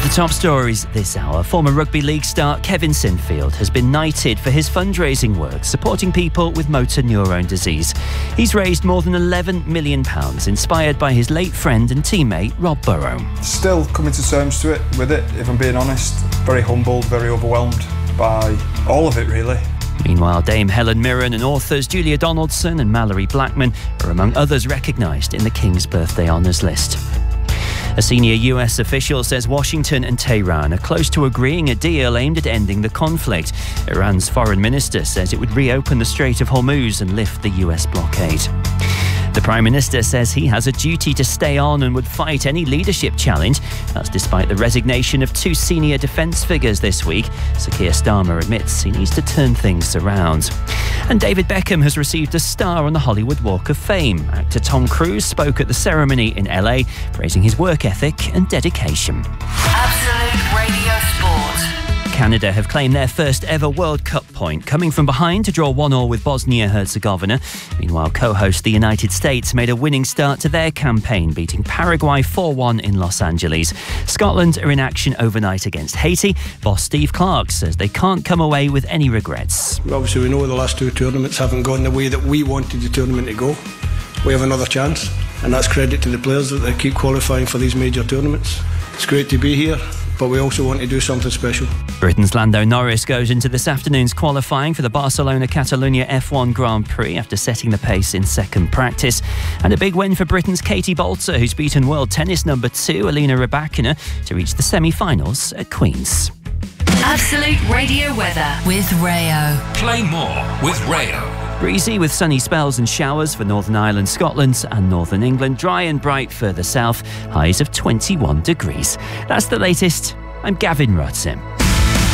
The top stories this hour. Former rugby league star Kevin Sinfield has been knighted for his fundraising work supporting people with motor neurone disease. He's raised more than £11 million, inspired by his late friend and teammate Rob Burrow. Still coming to terms with it, if I'm being honest. Very humbled, very overwhelmed by all of it, really. Meanwhile, Dame Helen Mirren and authors Julia Donaldson and Mallory Blackman are among others recognised in the King's Birthday Honours list. A senior US official says Washington and Tehran are close to agreeing a deal aimed at ending the conflict. Iran's foreign minister says it would reopen the Strait of Hormuz and lift the US blockade. The Prime Minister says he has a duty to stay on and would fight any leadership challenge. That's despite the resignation of two senior defence figures this week. Sir Keir Starmer admits he needs to turn things around. And David Beckham has received a star on the Hollywood Walk of Fame. Actor Tom Cruise spoke at the ceremony in LA, praising his work ethic and dedication. Absolute Radio Sport. Canada have claimed their first ever World Cup point, coming from behind to draw 1-1 with Bosnia-Herzegovina. Meanwhile, co-host the United States made a winning start to their campaign, beating Paraguay 4-1 in Los Angeles. Scotland are in action overnight against Haiti. Boss Steve Clarke says they can't come away with any regrets. Obviously, we know the last two tournaments haven't gone the way that we wanted the tournament to go. We have another chance, and that's credit to the players that they keep qualifying for these major tournaments. It's great to be here, but we also want to do something special. Britain's Lando Norris goes into this afternoon's qualifying for the Barcelona-Catalunya F1 Grand Prix after setting the pace in second practice. And a big win for Britain's Katie Boulter, who's beaten world tennis number 2 Alina Rybakina to reach the semi-finals at Queen's. Absolute Radio weather with Rayo. Play more with Rayo. Breezy with sunny spells and showers for Northern Ireland, Scotland and Northern England. Dry and bright further south, highs of 21 degrees. That's the latest. I'm Gavin Rutzen.